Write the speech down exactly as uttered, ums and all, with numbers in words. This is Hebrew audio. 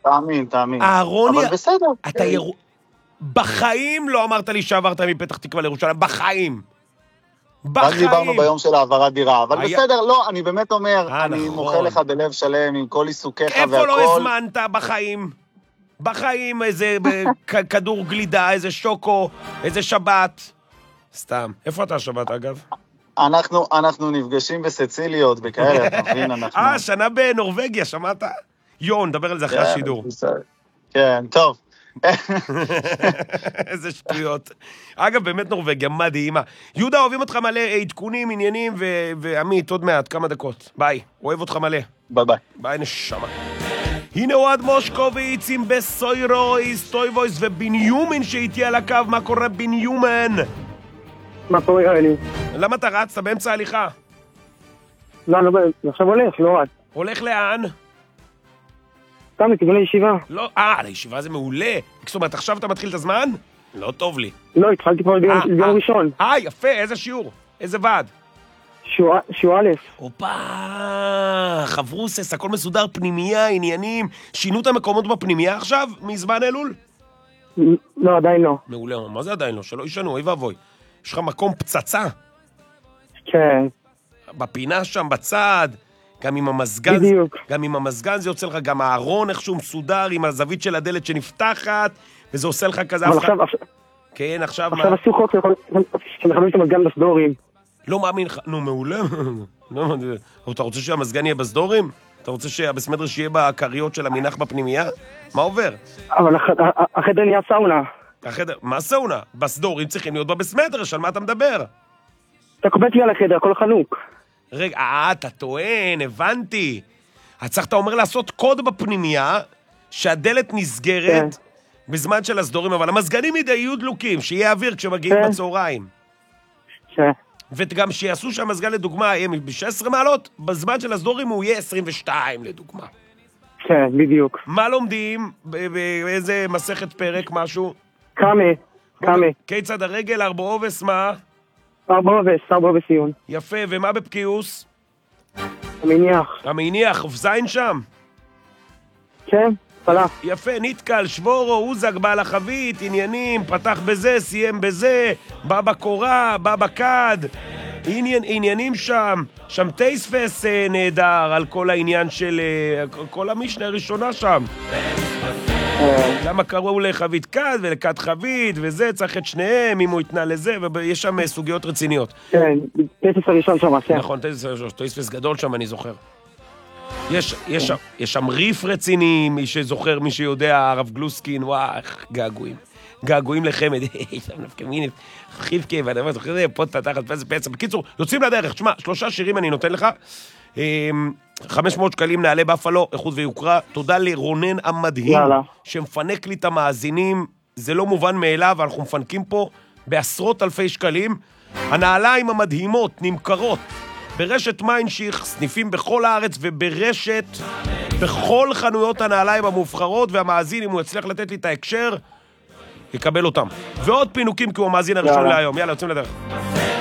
תאמין, תאמין. אהרוני... אבל בסדר. אתה יר... בחיים לא אמרת לי שעברת מפתח תקווה לירושלים, בחיים. בחיים. רק דיברנו ביום של העברת דירה, אבל היה... בסדר, לא, אני באמת אומר, 아, אני נכון. מוחה לך בלב שלם עם כל עיסוקיך והכל. איפה לא הזמנת בחיים? בחיים איזה כדור גלידה, איזה שוקו, איזה שבת. סתם. איפה אתה השבת, אגב? אנחנו, אנחנו נפגשים בסציליות, בכאלה, אתה מבין, אנחנו... אה, שנה בנורווגיה, שמעת? יון, נדבר על זה אחרי השידור. כן, טוב. איזה שטויות. אגב, באמת נורווגיה, מדהימה. יהודה, אוהבים אותך מלא, עדכונים, עניינים, ועמית, עוד מעט, כמה דקות. ביי, אוהב אותך מלא. ביי ביי. ביי, נשמה. הנה אוהד מושקוביץ עם בסוירויס, טויבויס ובניומן שהייתי על הקו. מה קורה בניומן? מה קורה יאלי? למה אתה רץ? אתה באמצע הליכה. לא, לא, עכשיו הולך, לא רץ. הולך לאן? סתם, לכיוון הישיבה. לא, אה, לישיבה זה מעולה. זאת אומרת, עכשיו אתה מתחיל את הזמן? לא טוב לי. לא, התחלתי כבר ביום ראשון. אה, יפה, איזה שיעור? איזה ועד? שיעור א'. אופה, חברוסס, הכל מסודר, פנימייה, עניינים. שינו את המקומות בפנימייה עכשיו, מזמן אלול? לא, עדיין לא. מעולה, מה זה עדיין לא? שלא ישנו, אוי ואבוי. יש לך מקום פצצה. כן. בפינה שם, בצד, גם עם המסגן. בדיוק. גם עם המסגן זה יוצא לך, גם הארון איכשהו מסודר, עם הזווית של הדלת שנפתחת, וזה עושה לך כזה... אבל עכשיו... כן, עכשיו מה? עכשיו עשו חוק שמחברים את המסגן בסדורים. לא מאמין לך, נו מעולה. אתה רוצה שהמסגן יהיה בסדורים? אתה רוצה שהבסמדרש יהיה בקריות של המינח בפנימייה? מה עובר? אבל החדר נהיה סאונה. החדר, מה סאונה? בסדורים צריכים להיות בבסמדרש, על מה אתה מדבר? אתה קובץ לי על החדר, הכל חנוק. רגע, אה, אתה טוען, הבנתי. אז צריך, אתה אומר לעשות קוד בפנימייה, שהדלת נסגרת בזמן של הסדורים, אבל המסגנים יהיו דלוקים, שיהיה אוויר כשמגיעים בצהריים. כן. וגם שיעשו שהמסגן לדוגמה יהיה ב-שש עשרה מעלות, בזמן של הסדורים הוא יהיה עשרים ושתיים לדוגמה. כן, בדיוק. מה לומדים? באיזה מסכת פרק, משהו? כמה, כמה. כיצד הרגל, ארבע עובס, מה? ארבע עובס, ארבע עובס עיון. יפה, ומה בפקיעוס? המניח. המניח, זין שם? כן, פלח. יפה, נתקל, שבורו, הוזק, בעל החבית, עניינים, פתח בזה, סיים בזה, בא בקורה, בא בקד, עניין, עניינים שם, שם טייספס נהדר על כל העניין של, כל המשנה הראשונה שם. למה קראו לחבית קד ולקד חבית וזה, צריך את שניהם, אם הוא יתנה לזה, ויש שם סוגיות רציניות. כן, טייספס הראשון שם, כן. נכון, טייספס גדול שם, אני זוכר. יש, יש, יש שם ריף רציני, מי שזוכר, מי שיודע, הרב גלוסקין, וואו, געגועים. געגועים לחמד, יש שם נפקא מינף, חיבקה, ואני אומר, זוכר זה, פות פתחת, פסע, פסע. בקיצור, יוצאים לדרך, תשמע, שלושה שירים אני נותן לך, חמש מאות שקלים נעלה בפלו, איכות ויוקרה, תודה לרונן המדהים, שמפנק לי את המאזינים, זה לא מובן מאליו, אנחנו מפנקים פה בעשרות אלפי שקלים, הנעליים המדהימות נמכרות, ברשת מיינשיך, סניפים בכל הארץ וברשת, בכל חנויות הנעליים המובחרות, והמאזין, אם הוא יצליח לתת לי את ההקשר, יקבל אותם. ועוד פינוקים, כי הוא המאזין הראשון להיום. יאללה, יוצאים לדרך.